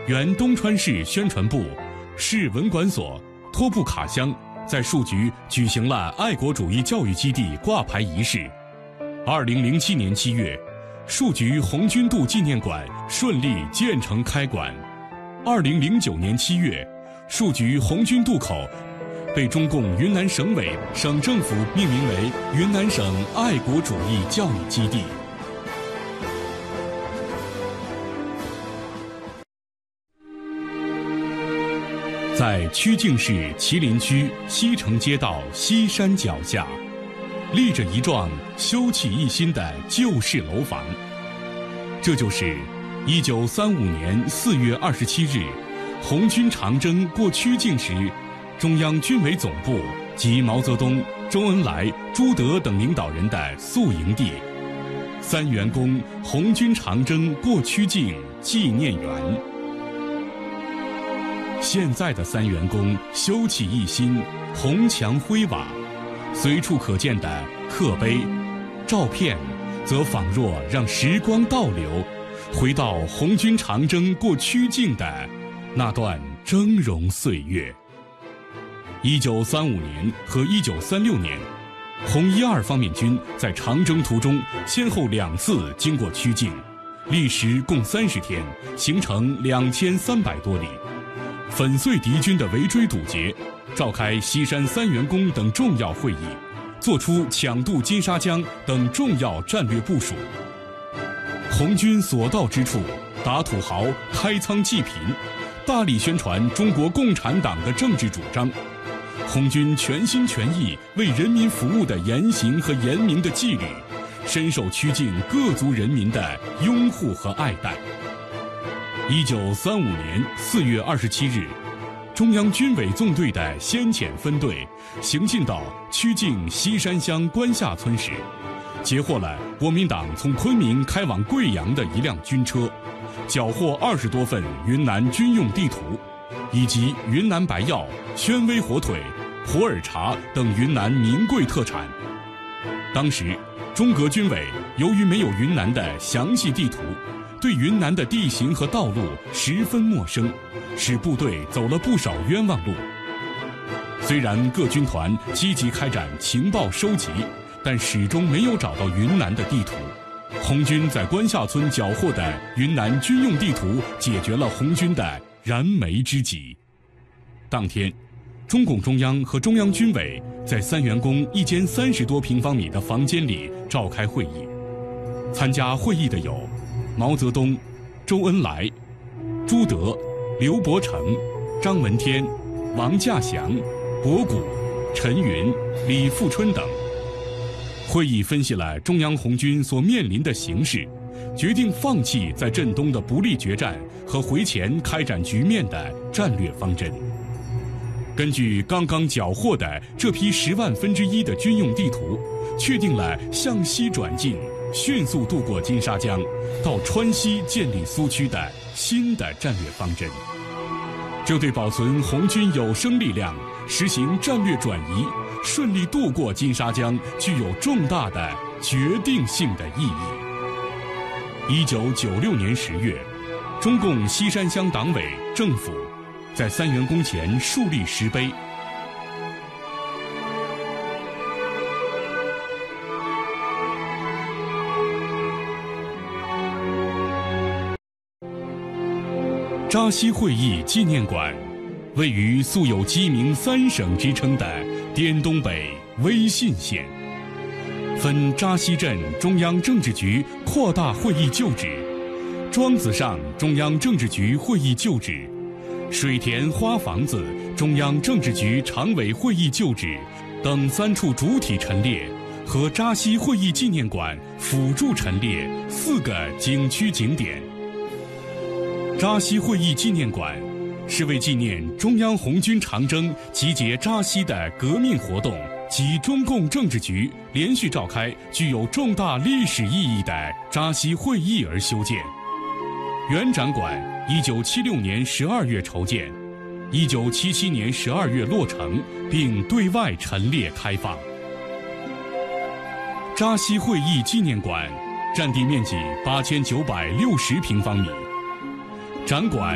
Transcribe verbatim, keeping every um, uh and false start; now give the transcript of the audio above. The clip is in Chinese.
原东川市宣传部、市文管所、托布卡乡在树局举行了爱国主义教育基地挂牌仪式。二零零七年七月，树局红军渡纪念馆顺利建成开馆。二零零九年七月，树局红军渡口被中共云南省委、省政府命名为云南省爱国主义教育基地。在曲靖市麒麟区西城街道西山脚下，立着一幢修葺一新的旧式楼房。这就是一九三五年四月二十七日，红军长征过曲靖时，中央军委总部及毛泽东、周恩来、朱德等领导人的宿营地——三元宫红军长征过曲靖纪念园。现在的三元宫修葺一新，红墙灰瓦，随处可见的刻碑、照片，则仿若让时光倒流，回到红军长征过曲靖的那段峥嵘岁月。一九三五年和一九三六年，红一二方面军在长征途中先后两次经过曲靖，历时共三十天，行程两千三百多里，粉碎敌军的围追堵截，召开西山三元宫等重要会议，作出抢渡金沙江等重要战略部署。红军所到之处，打土豪，开仓济贫，大力宣传中国共产党的政治主张。红军全心全意为人民服务的言行和严明的纪律，深受曲靖各族人民的拥护和爱戴。一九三五年四月二十七日，中央军委纵队的先遣分队行进到曲靖西山乡关下村时，截获了国民党从昆明开往贵阳的一辆军车，缴获二十多份云南军用地图，以及云南白药、宣威火腿、普洱茶等云南名贵特产。当时，中革军委由于没有云南的详细地图，对云南的地形和道路十分陌生，使部队走了不少冤枉路。虽然各军团积极开展情报收集，但始终没有找到云南的地图。红军在关下村缴获的云南军用地图，解决了红军的燃眉之急。当天，中共中央和中央军委在三元宫一间三十多平方米的房间里召开会议。参加会议的有毛泽东、周恩来、朱德、刘伯承、张闻天、王稼祥、博古、陈云、李富春等。会议分析了中央红军所面临的形势，决定放弃在镇东的不利决战和回黔开展局面的战略方针。根据刚刚缴获的这批十万分之一的军用地图，确定了向西转进，迅速渡过金沙江，到川西建立苏区的新的战略方针。这对保存红军有生力量，实行战略转移，顺利渡过金沙江具有重大的决定性的意义。一九九六年十月，中共西山乡党委政府在三元宫前树立石碑。扎西会议纪念馆位于素有鸡鸣三省之称的滇东北威信县，分扎西镇中央政治局扩大会议旧址、庄子上中央政治局会议旧址、水田花房子中央政治局常委会议旧址等三处主体陈列，和扎西会议纪念馆辅助陈列四个景区景点。扎西会议纪念馆是为纪念中央红军长征集结扎西的革命活动及中共政治局连续召开具有重大历史意义的扎西会议而修建。原展馆一九七六年十二月筹建，一九七七年十二月落成，并对外陈列开放。扎西会议纪念馆占地面积八千九百六十平方米，展馆